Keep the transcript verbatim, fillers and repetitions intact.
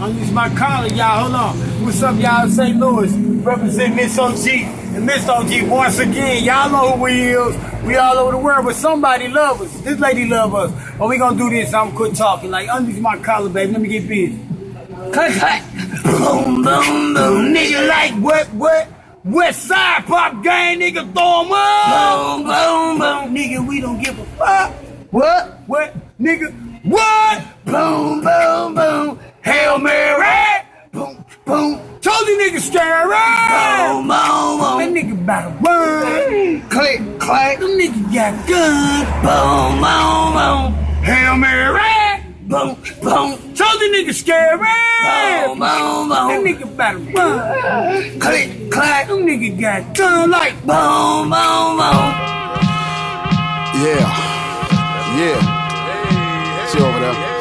I'm just my colleague, y'all. Hold on. What's up, y'all? Saint Louis. Represent Miss O G. And Miss O G, once again, y'all know who we is. We all over the world, but somebody love us. This lady love us. But we gonna do this. I'm quit talking. Like, underneath my collar, baby. Let me get busy. Cut, cut. Boom, boom, boom. Nigga like what, what? West Side Pop Gang, nigga, throw 'em up. Boom, boom, boom. Nigga, we don't give a fuck. What? What? Nigga, what? Boom, boom, boom. Hail Mary. Boom, boom. Told you niggas scary. Boom, boom, boom. That nigga about to run. Click, clack. Them niggas got guns. Boom, boom, boom. Hail Mary. Boom, boom. Told you niggas scary. Boom, boom, boom. That nigga about to run. Click, clack. Them niggas got guns like boom, boom, boom. Yeah. Yeah. She over there.